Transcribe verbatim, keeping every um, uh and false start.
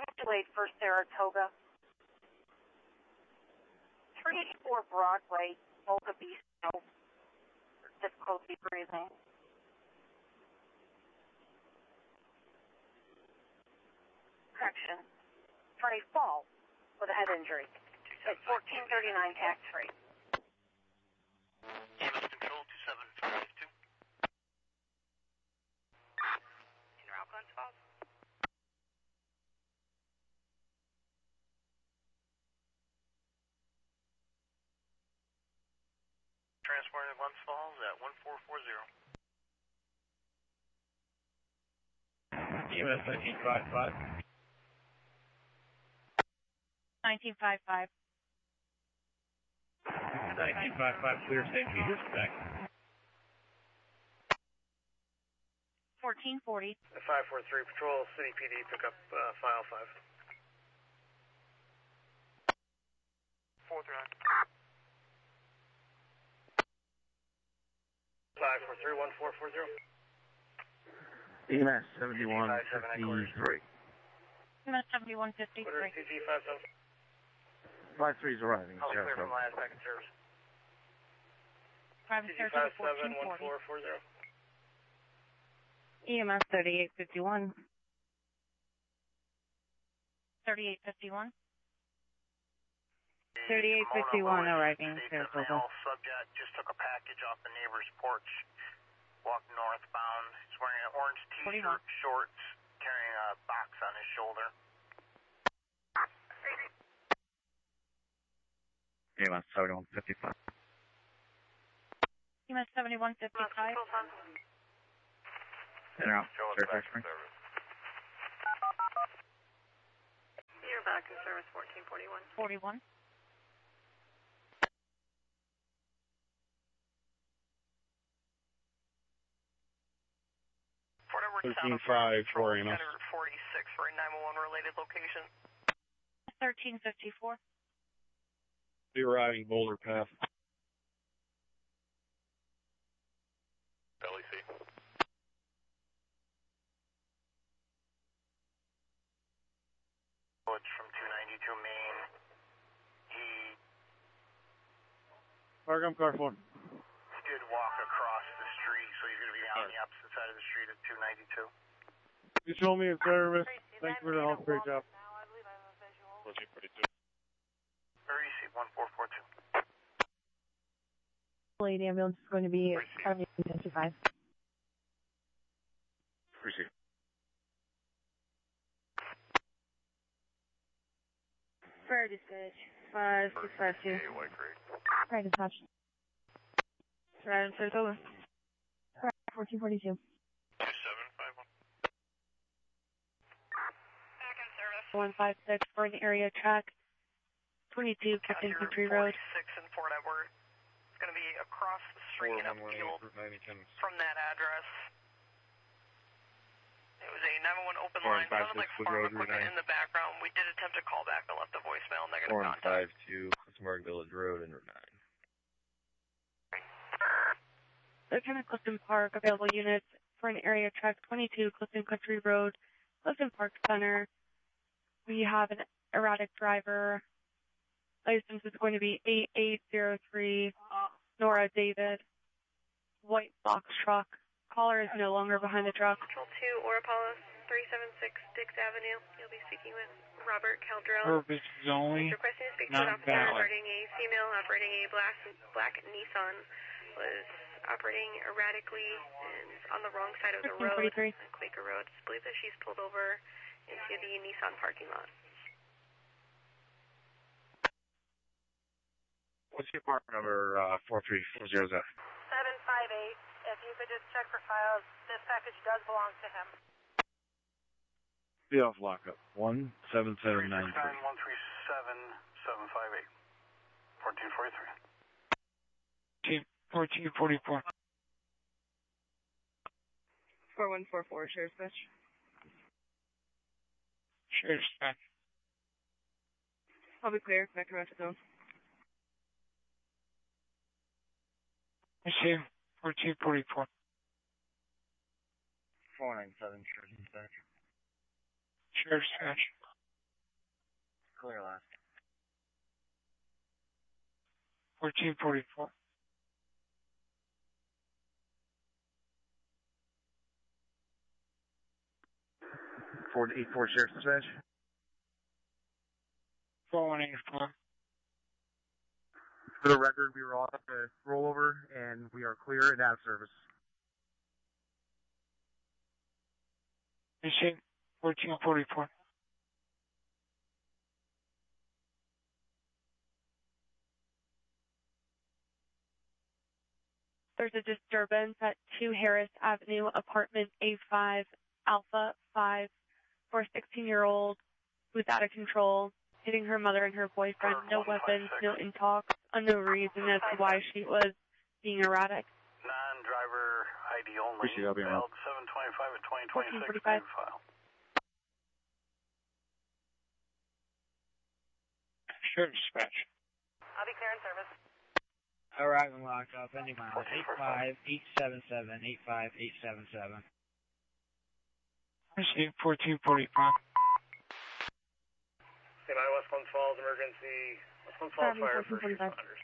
Delayed for Saratoga. three eighty-four Broadway, Olga Bistro. Difficulty breathing. Correction. For a fall with a head injury. At fourteen thirty-nine tax free. E M S Control two seven five two. Inner Alcon Falls. Transporting Glens Falls at one four four zero. E M S nineteen five five. nineteen five five. nineteen five five, clear Saint Peter's, back. fourteen forty. five four three Patrol, City P D, pick up uh, file five. four three nine. five four three one four four zero. E M S seventy-one fifty-three. E M S seventy-one fifty-three. C G five seven. five three is arriving. I'll clear from last second service. Private C G Saratoga five seven one fourteen forty. four four zero. E M S thirty-eight fifty-one. thirty-eight fifty-one. thirty-eight fifty-one arriving in Saratoga. Male subject just took a package off the neighbor's porch, walked northbound. He's wearing an orange t-shirt, shorts, carrying a box on his shoulder. E M S seventy-one fifty-five. E M S seventy-one fifty-five. In or out? Service. You're back in service fourteen forty-one. forty-one. thirteen five for E M S. forty-six for a nine one one related location. thirteen fifty-four. Be arriving Boulder Path. L E C. It's from two ninety-two Main. He Arkham car four. did walk across the street, so he's going to be on the opposite side of the street at two ninety-two. You show me a service. Thanks for the help. Great job. Receive one four four two. Lady ambulance is going to be County fifty-five. Receive. Fire dispatch. five six five two. Fire dispatch. Right in Saratoga. fourteen forty-two. two seven five one. Back in service. one five six for an area track. twenty-two Captain Country Road. forty-six in Fort Edward. It's going to be across the street and upfield from that address. It was a nine one one open line. Sounded like farm equipment in the background. We did attempt to call back and left a voicemail. Negative contact. four five two Smart Village Road and Route nine. Lieutenant Clifton Park, available units for an area track twenty-two Clifton Country Road, Clifton Park Center. We have an erratic driver. License is going to be eight eight zero three Nora David. White box truck. Caller is no longer behind the truck. Control two, Orapollo, three seven six Dix Avenue. You'll be speaking with Robert Caldrell. Purpose is only He's requesting to speak to not an officer valid. regarding a female operating a black, black Nissan. Was operating erratically and on the wrong side of the road on Quaker Road. I believe that she's pulled over into the Nissan parking lot. What's your part number uh, four three four zero zero? seven five eight. If you could just check for files, this package does belong to him. Be off lockup. one seven seven nine three. one three seven seven five eight. fourteen forty-three. fourteen forty-four. four one four four, Sheriff's Dispatch. Sheriff's Dispatch. I'll be clear. Back to Rapid Zone. Receive fourteen forty-four. four nine seven, Sheriff's Dispatch. Sheriff's Dispatch. clear last. fourteen forty-four. four eight four Sheriff's Dispatch. four one eight four. For the record, we were off the rollover, and we are clear and out of service. Machine fourteen forty-four. There's a disturbance at two Harris Avenue, apartment A five, Alpha five, for a sixteen-year-old who's out of control, hitting her mother and her boyfriend. No weapons, no intox, unknown reason as to why she was being erratic. Non-driver I D only. Appreciate it, Failed seven twenty-five at twenty twenty-six. File. Sure, dispatch. I'll be clear in service. Arriving locked up, ending mile eight five eight seven seven, eight five eight seven seven. Machine fourteen forty-five. Stand by, West Glens Falls, emergency. West Glens Falls fire, first responders.